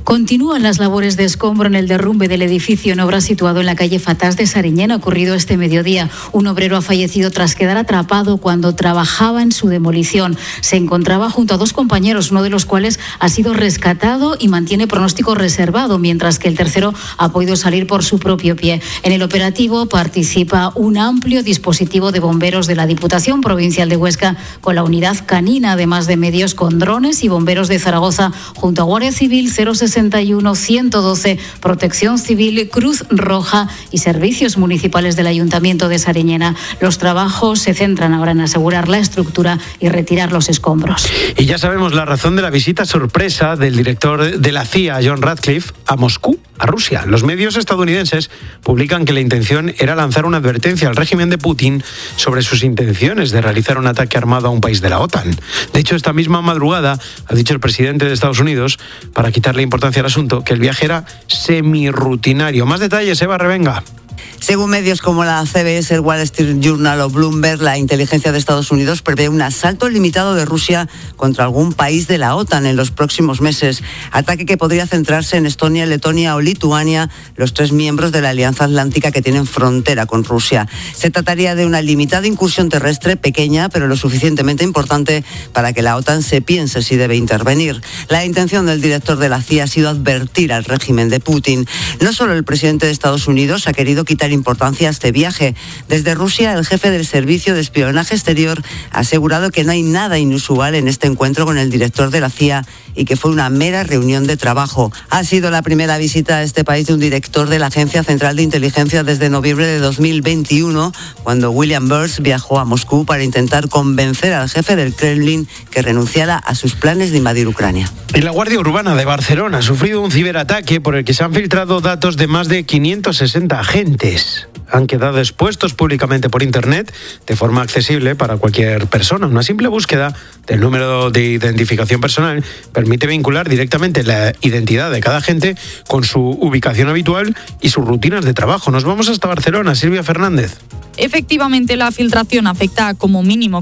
Continúan las labores de escombro en el derrumbe del edificio en obra situado en la calle Fatás de Sariñena, ocurrido este mediodía. Un obrero ha fallecido tras quedar atrapado cuando trabajaba en su demolición. Se encontraba junto a dos compañeros, uno de los cuales ha sido rescatado y mantiene pronóstico reservado, mientras que el tercero ha podido salir por su propio pie. En el operativo participa un amplio dispositivo de bomberos de la Diputación Provincial de Huesca, con la unidad canina, además de medios con drones y bomberos de Zaragoza, junto a Guardia Civil, 061, 112, Protección Civil, Cruz Roja y servicios municipales del Ayuntamiento de Sariñena. Los trabajos se centran ahora en asegurar la estructura y retirar los escombros. Y ya sabemos la razón de la visita sorpresa del director de la CIA, John Ratcliffe, a Moscú, a Rusia. Los medios estadounidenses publican que la intención era lanzar una advertencia al régimen de Putin sobre sus intenciones de realizar un ataque armado a un país de la OTAN. De hecho, esta misma madrugada ha dicho el presidente de Estados Unidos, para quitarle importancia al asunto, que el viaje era semirrutinario. Más detalles, Eva Revenga. Según medios como la CBS, el Wall Street Journal o Bloomberg, la inteligencia de Estados Unidos prevé un asalto limitado de Rusia contra algún país de la OTAN en los próximos meses. Ataque que podría centrarse en Estonia, Letonia o Lituania, los tres miembros de la Alianza Atlántica que tienen frontera con Rusia. Se trataría de una limitada incursión terrestre, pequeña pero lo suficientemente importante para que la OTAN se piense si debe intervenir. La intención del director de la CIA ha sido advertir al régimen de Putin. No solo el presidente de Estados Unidos ha querido quitar importancia a este viaje. Desde Rusia, el jefe del Servicio de Espionaje Exterior ha asegurado que no hay nada inusual en este encuentro con el director de la CIA y que fue una mera reunión de trabajo. Ha sido la primera visita a este país de un director de la Agencia Central de Inteligencia desde noviembre de 2021, cuando William Burns viajó a Moscú para intentar convencer al jefe del Kremlin que renunciara a sus planes de invadir Ucrania. Y la Guardia Urbana de Barcelona ha sufrido un ciberataque por el que se han filtrado datos de más de 560 agentes. Han quedado expuestos públicamente por Internet de forma accesible para cualquier persona. Una simple búsqueda del número de identificación personal permite vincular directamente la identidad de cada agente con su ubicación habitual y sus rutinas de trabajo. Nos vamos hasta Barcelona. Silvia Fernández. Efectivamente, la filtración afecta a como mínimo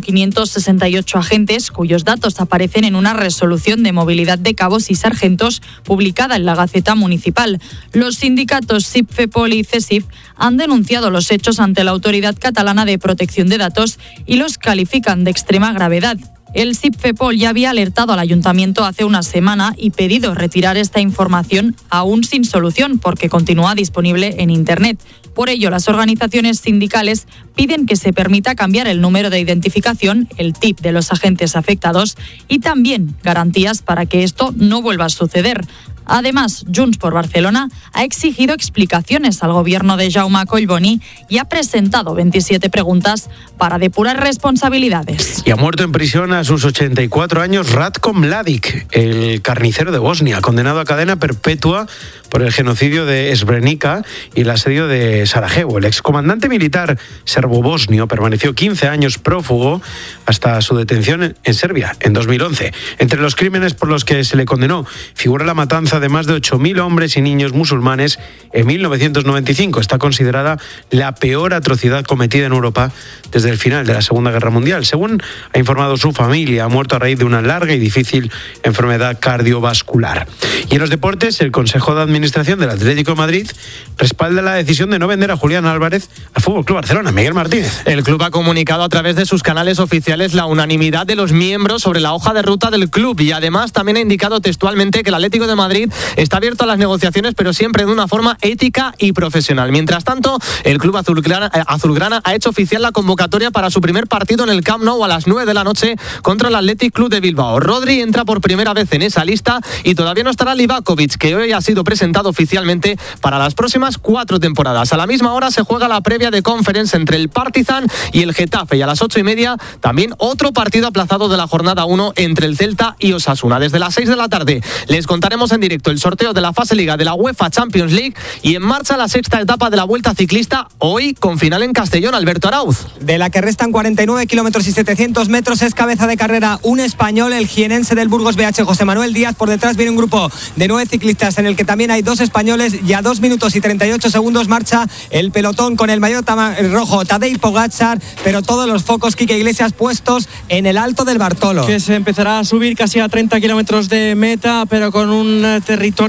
568 agentes cuyos datos aparecen en una resolución de movilidad de cabos y sargentos publicada en la Gaceta Municipal. Los sindicatos SIP, FEPOL y CESIF han denunciado los hechos ante la Autoridad Catalana de Protección de Datos y los califican de extrema gravedad. El SIP-FEPOL ya había alertado al ayuntamiento hace una semana y pedido retirar esta información aún sin solución porque continúa disponible en Internet. Por ello, las organizaciones sindicales piden que se permita cambiar el número de identificación, el TIP de los agentes afectados y también garantías para que esto no vuelva a suceder. Además, Junts por Barcelona ha exigido explicaciones al gobierno de Jaume Collboni y ha presentado 27 preguntas para depurar responsabilidades. Y ha muerto en prisión a sus 84 años Ratko Mladic, el carnicero de Bosnia, condenado a cadena perpetua por el genocidio de Srebrenica y el asedio de Sarajevo. El excomandante militar serbo-bosnio permaneció 15 años prófugo hasta su detención en Serbia en 2011. Entre los crímenes por los que se le condenó figura la matanza de más de 8.000 hombres y niños musulmanes en 1995. Está considerada la peor atrocidad cometida en Europa desde el final de la Segunda Guerra Mundial. Según ha informado su familia, ha muerto a raíz de una larga y difícil enfermedad cardiovascular. Y en los deportes, el Consejo de Administración del Atlético de Madrid respalda la decisión de no vender a Julián Álvarez al FC Barcelona. Miguel Martínez. El club ha comunicado a través de sus canales oficiales la unanimidad de los miembros sobre la hoja de ruta del club y además también ha indicado textualmente que el Atlético de Madrid está abierto a las negociaciones, pero siempre de una forma ética y profesional. Mientras tanto, el club azulgrana ha hecho oficial la convocatoria para su primer partido en el Camp Nou a las 9 de la noche contra el Athletic Club de Bilbao. Rodri entra por primera vez en esa lista y todavía no estará Livakovic, que hoy ha sido presentado oficialmente para las próximas 4 temporadas. A la misma hora se juega la previa de Conference entre el Partizan y el Getafe y a las 8:30 también otro partido aplazado de la jornada 1 entre el Celta y Osasuna. Desde las 6 de la tarde les contaremos en directo el sorteo de la fase Liga de la UEFA Champions League y en marcha la sexta etapa de la Vuelta Ciclista, hoy con final en Castellón. Alberto Arauz. De la que restan 49 kilómetros y 700 metros, es cabeza de carrera un español, el jienense del Burgos BH, José Manuel Díaz. Por detrás viene un grupo de 9 ciclistas en el que también hay 2 españoles y a 2 minutos y 38 segundos marcha el pelotón con el maillot rojo Tadej Pogačar, pero todos los focos, Quique Iglesias, puestos en el Alto del Bartolo. Que se empezará a subir casi a 30 kilómetros de meta, pero con un territorio